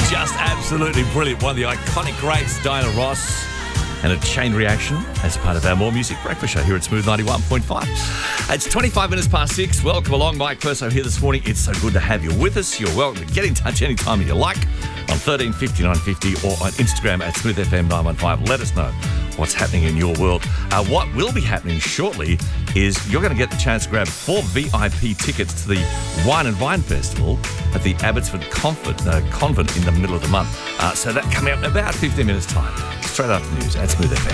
Just absolutely brilliant. One of the iconic greats, Diana Ross, and a Chain Reaction as a part of our More Music Breakfast show here at Smooth 91.5. It's 25 minutes past 6. Welcome along, Mike Perso here this morning. It's so good to have you with us. You're welcome to get in touch anytime you like on 1350 950 or on Instagram at SmoothFM915. Let us know what's happening in your world. What will be happening shortly is you're going to get the chance to grab 4 VIP tickets to the Wine and Vine Festival at the Abbotsford Convent in the middle of the month. So that coming up in about 15 minutes' time. Straight after the news at Smooth FM.